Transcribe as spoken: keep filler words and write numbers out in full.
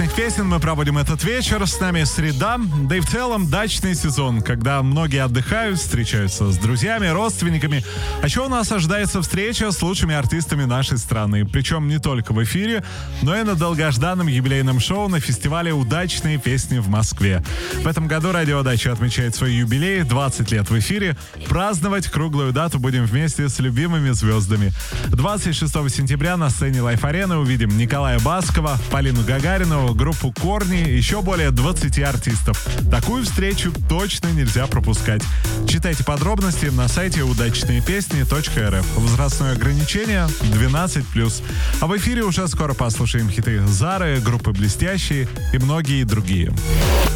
удачных песен мы проводим этот вечер. С нами среда, да и в целом дачный сезон, когда многие отдыхают, встречаются с друзьями, родственниками. А еще у нас ожидается встреча с лучшими артистами нашей страны. Причем не только в эфире, но и на долгожданном юбилейном шоу на фестивале «Удачные песни» в Москве. В этом году Радио Дача отмечает свой юбилей, двадцать лет в эфире. Праздновать круглую дату будем вместе с любимыми звездами. двадцать шестого сентября на сцене Лайф-арены увидим Николая Баскова, Полину Гагарину, группу «Корни», еще более двадцати артистов. Такую встречу точно нельзя пропускать. Читайте подробности на сайте удачные песни точка эр эф. Возрастное ограничение двенадцать плюс. А в эфире уже скоро послушаем хиты Зары, группы «Блестящие» и многие другие.